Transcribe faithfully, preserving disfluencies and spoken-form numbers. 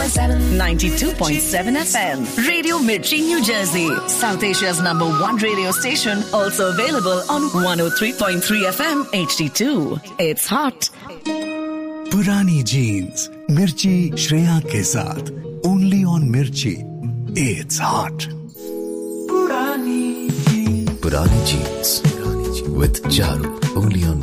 seven. ninety-two point seven F M. Radio Mirchi, New Jersey. South Asia's number one radio station. Also available on one oh three point three F M H D two. It's hot. पुरानी jeans मिर्ची श्रेया के साथ only on मिर्ची. It's hot. पुरानी jeans with Charu only on